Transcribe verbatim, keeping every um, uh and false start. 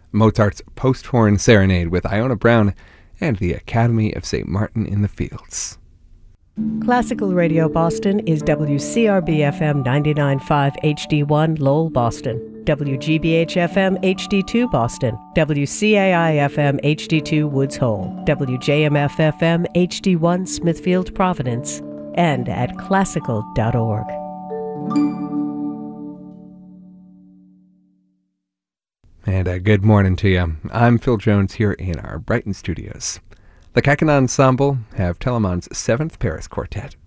Mozart's Post-Horn Serenade with Iona Brown, and the Academy of Saint Martin in the Fields. Classical Radio Boston is W C R B F M ninety-nine point five H D one Lowell, Boston, W G B H F M H D two Boston, W C A I F M H D two Woods Hole, W J M F F M H D one Smithfield, Providence, and at classical dot org. And a good morning to you. I'm Phil Jones here in our Brighton studios. The Kakan Ensemble have Telemann's seventh Paris Quartet.